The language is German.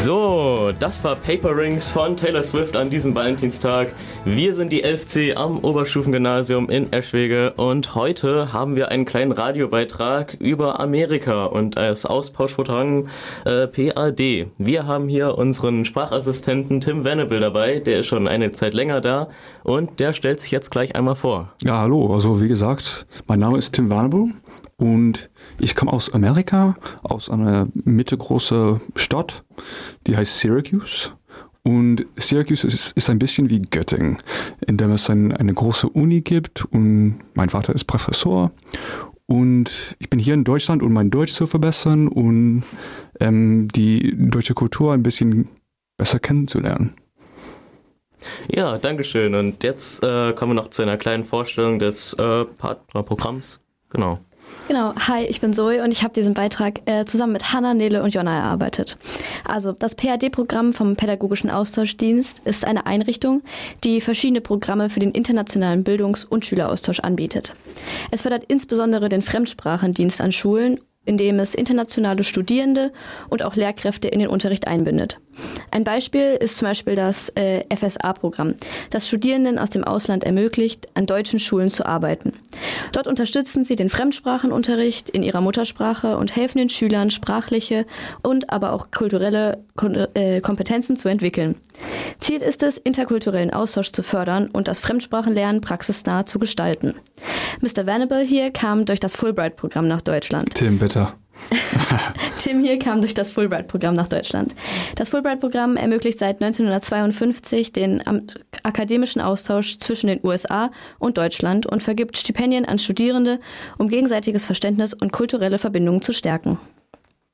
So, das war Paper Rings von Taylor Swift an diesem Valentinstag. Wir sind die 11C am Oberstufengymnasium in Eschwege und heute haben wir einen kleinen Radiobeitrag über Amerika und als Austauschprogramm PAD. Wir haben hier unseren Sprachassistenten Tim Venable dabei, der ist schon eine Zeit länger da und der stellt sich jetzt gleich einmal vor. Ja, hallo, also wie gesagt, mein Name ist Tim Venable und ich komme aus Amerika, aus einer mittelgroßen Stadt, die heißt Syracuse. Und Syracuse ist ein bisschen wie Göttingen, in dem es eine große Uni gibt und mein Vater ist Professor. Und ich bin hier in Deutschland, um mein Deutsch zu verbessern und die deutsche Kultur ein bisschen besser kennenzulernen. Ja, dankeschön. Und jetzt kommen wir noch zu einer kleinen Vorstellung des Partnerprogramms. Genau, hi, ich bin Zoe und ich habe diesen Beitrag zusammen mit Hannah, Nele und Jonna erarbeitet. Also das PAD-Programm vom Pädagogischen Austauschdienst ist eine Einrichtung, die verschiedene Programme für den internationalen Bildungs- und Schüleraustausch anbietet. Es fördert insbesondere den Fremdsprachendienst an Schulen, indem es internationale Studierende und auch Lehrkräfte in den Unterricht einbindet. Ein Beispiel ist zum Beispiel das FSA-Programm, das Studierenden aus dem Ausland ermöglicht, an deutschen Schulen zu arbeiten. Dort unterstützen sie den Fremdsprachenunterricht in ihrer Muttersprache und helfen den Schülern, sprachliche und aber auch kulturelle Kompetenzen zu entwickeln. Ziel ist es, interkulturellen Austausch zu fördern und das Fremdsprachenlernen praxisnah zu gestalten. Mr. Venable hier kam durch das Fulbright-Programm nach Deutschland. Tim, bitte. Tim hier kam durch das Fulbright-Programm nach Deutschland. Das Fulbright-Programm ermöglicht seit 1952 den akademischen Austausch zwischen den USA und Deutschland und vergibt Stipendien an Studierende, um gegenseitiges Verständnis und kulturelle Verbindungen zu stärken.